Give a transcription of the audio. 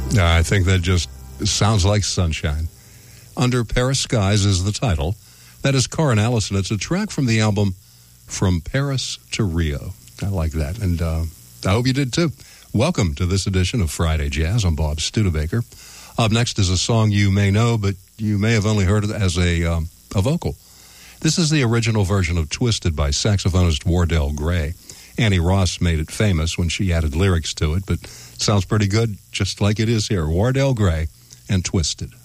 I think that just sounds like sunshine. Under Paris Skies is the title. That is Karen Allison. It's a track from the album From Paris to Rio. I like that, and I hope you did too. Welcome to this edition of Friday Jazz. I'm Bob Studebaker. Up next is a song you may know, but you may have only heard it as a vocal. This is the original version of Twisted by saxophonist Wardell Gray. Annie Ross made it famous when she added lyrics to it, but it sounds pretty good, just like it is here. Wardell Gray and Twisted.